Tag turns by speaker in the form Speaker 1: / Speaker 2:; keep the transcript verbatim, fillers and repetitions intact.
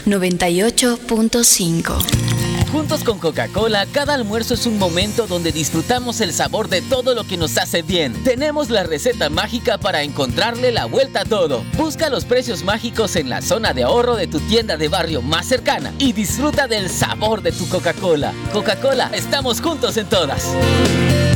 Speaker 1: noventa y ocho punto cinco.
Speaker 2: Juntos con Coca-Cola, cada almuerzo es un momento donde disfrutamos el sabor de todo lo que nos hace bien. Tenemos la receta mágica para encontrarle la vuelta a todo. Busca los precios mágicos en la zona de ahorro de tu tienda de barrio más cercana y disfruta del sabor de tu Coca-Cola. Coca-Cola, estamos juntos en todas.